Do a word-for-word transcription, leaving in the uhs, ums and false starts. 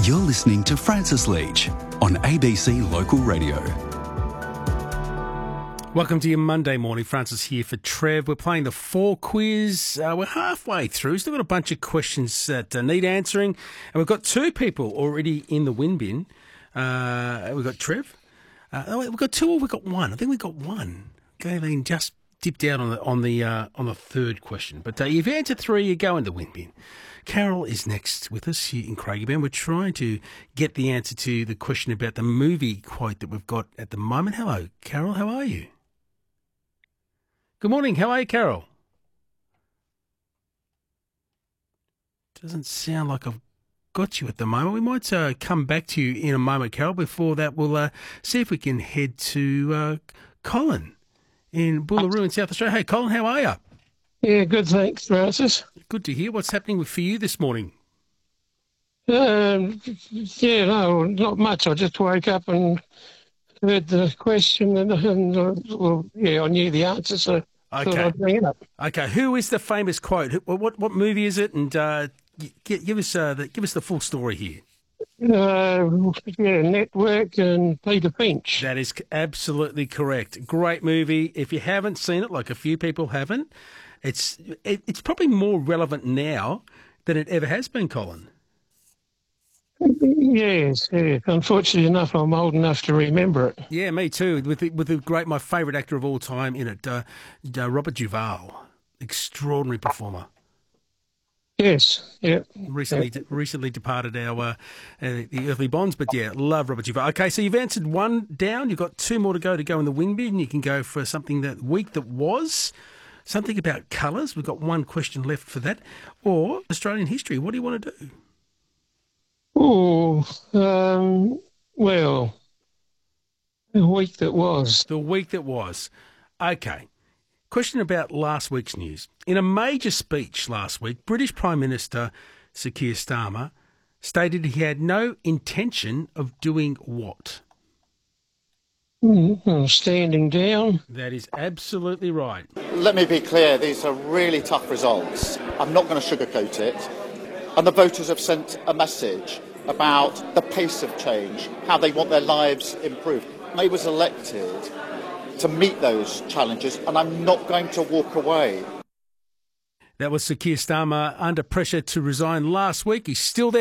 You're listening to Francis Leach on A B C Local Radio. Welcome to your Monday morning. Francis here for Trev. We're playing the four quiz. Uh, we're halfway through. Still got a bunch of questions that uh, need answering. And we've got two people already in the win bin. Uh, we've got Trev. Uh, oh, we've got two or we've got one. I think we've got one. Galen just dipped out on the on the, uh, on the third question. But uh, if you answer three, you go in the win bin. Carol is next with us here in Craigieburn. We're trying to get the answer to the question about the movie quote that we've got at the moment. Hello, Carol. How are you? Good morning. How are you, Carol? Doesn't sound like I've got you at the moment. We might uh, come back to you in a moment, Carol. Before that, we'll uh, see if we can head to uh, Colin in Boolaroo in South Australia. Hey, Colin, how are you? Yeah, good, thanks, Francis. Good to hear. What's happening for you this morning? Um, yeah, no, not much. I just woke up and heard the question, and, and uh, well, yeah, I knew the answer, so I thought Okay. I'd bring it up. Okay. Who is the famous quote? Who- What what movie is it? And uh, g- give us uh, the, give us the full story here. Uh, yeah, Network and Peter Finch. That is absolutely correct. Great movie. If you haven't seen it, like a few people haven't, it's it, it's probably more relevant now than it ever has been, Colin. Yes, yeah. Unfortunately enough, I'm old enough to remember it. Yeah, me too. With the, with the great, my favourite actor of all time in it, uh, uh, Robert Duvall, extraordinary performer. Yes, yeah. Recently, de- recently departed our uh, uh, the earthly bonds, but yeah, love Robert Duvall. Okay, so you've answered one down. You've got two more to go to go in the wing bin. You can go for something that week that was. Something about colours. We've got one question left for that. Or Australian history. What do you want to do? Oh, um, well, the week that was. The week that was. Okay. Question about last week's news. In a major speech last week, British Prime Minister Sir Keir Starmer stated he had no intention of doing what? Mm, standing down. That is absolutely right. Let me be clear, these are really tough results. I'm not going to sugarcoat it. And the voters have sent a message about the pace of change, how they want their lives improved. I was elected to meet those challenges, and I'm not going to walk away. That was Sir Keir Starmer under pressure to resign last week. He's still there.